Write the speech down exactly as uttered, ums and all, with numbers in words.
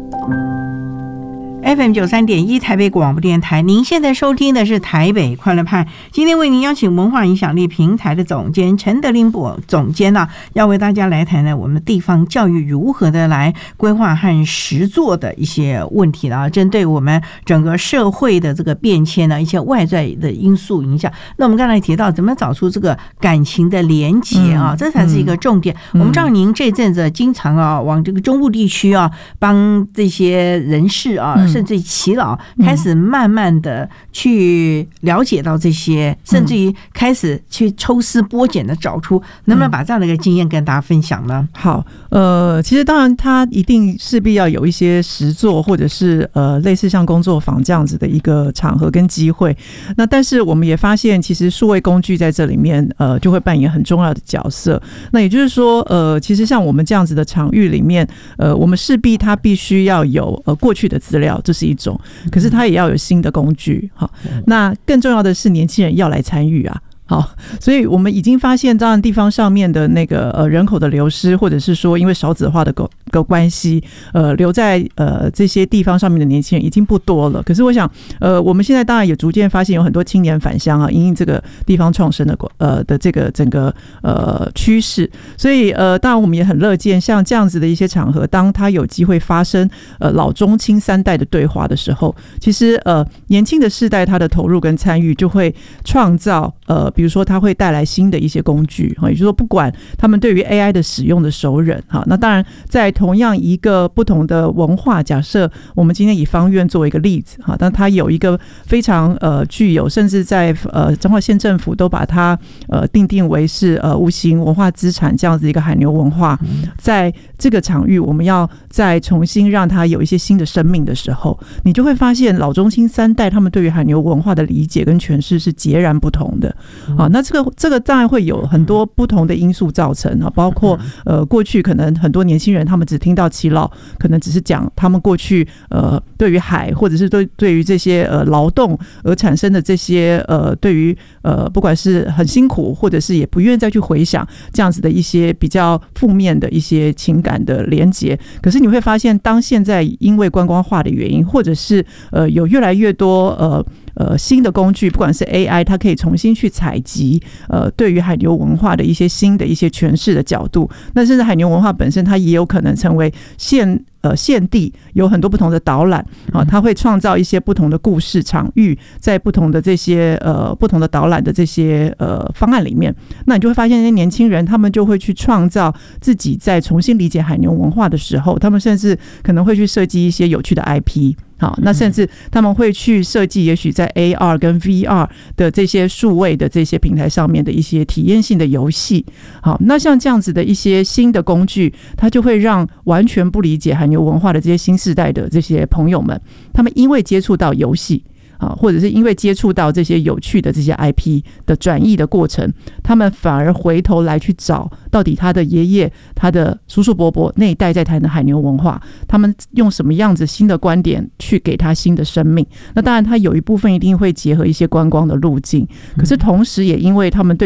F M 九三点一台北广播电台，您现在收听的是台北快乐派。今天为您邀请文化影响力平台的总监陈德霖总监呢、啊，要为大家来谈呢我们地方教育如何的来规划和实作的一些问题啦，针对我们整个社会的这个变迁呢，一些外在的因素影响。那我们刚才提到怎么找出这个感情的连结啊，嗯、这才是一个重点。嗯、我们知道您这阵子经常啊往这个中部地区啊帮这些人士啊。嗯甚至于耆老开始慢慢的去了解到这些，嗯、甚至于开始去抽丝剥茧的找出，能不能把这样的一个经验跟大家分享呢？ 好，呃，其实当然他一定势必要有一些实作，或者是呃类似像工作坊这样子的一个场合跟机会。那但是我们也发现，其实数位工具在这里面呃就会扮演很重要的角色。那也就是说，呃，其实像我们这样子的场域里面，呃，我们势必它必须要有呃过去的资料。这是一种，可是它也要有新的工具。好，那更重要的是年轻人要来参与啊。好，所以我们已经发现，当然地方上面的那个呃人口的流失，或者是说因为少子化的个关系，呃，留在呃这些地方上面的年轻人已经不多了。可是我想，呃，我们现在当然也逐渐发现有很多青年返乡啊，因应这个地方创生的呃的这个整个呃趋势。所以呃，当然我们也很乐见像这样子的一些场合，当它有机会发生呃老中青三代的对话的时候，其实呃年轻的世代他的投入跟参与就会创造呃。比如说它会带来新的一些工具，也就是说不管他们对于 A I 的使用的熟稔，那当然在同样一个不同的文化，假设我们今天以方院作为一个例子，但它有一个非常呃具有，甚至在呃彰化县政府都把它呃定定为是呃无形文化资产这样子一个海牛文化，在这个场域我们要再重新让它有一些新的生命的时候，你就会发现老中青三代他们对于海牛文化的理解跟诠释是截然不同的。好，那这个这个当然会有很多不同的因素造成啊，包括呃过去可能很多年轻人他们只听到耆老，可能只是讲他们过去呃对于海或者是对对于这些呃劳动而产生的这些呃对于呃不管是很辛苦，或者是也不愿意再去回想这样子的一些比较负面的一些情感的连结。可是你会发现，当现在因为观光化的原因，或者是呃有越来越多呃。呃，新的工具，不管是 A I， 它可以重新去采集呃，对于海牛文化的一些新的一些诠释的角度。那甚至海牛文化本身，它也有可能成为现呃现地有很多不同的导览啊，它会创造一些不同的故事场域，在不同的这些呃不同的导览的这些呃方案里面，那你就会发现，那些年轻人他们就会去创造自己在重新理解海牛文化的时候，他们甚至可能会去设计一些有趣的 I P。好，那甚至他们会去设计，也许在 A R 跟 V R 的这些数位的这些平台上面的一些体验性的游戏。好，那像这样子的一些新的工具，它就会让完全不理解海牛文化的这些新世代的这些朋友们，他们因为接触到游戏。啊，或者是因为接触到这些有趣的这些 I P 的转译的过程，他们反而回头来去找到底他的爷爷、他的叔叔伯伯那一代在谈的海牛文化，他们用什么样子新的观点去给他新的生命。那当然，他有一部分一定会结合一些观光的路径，可是同时也因为他们对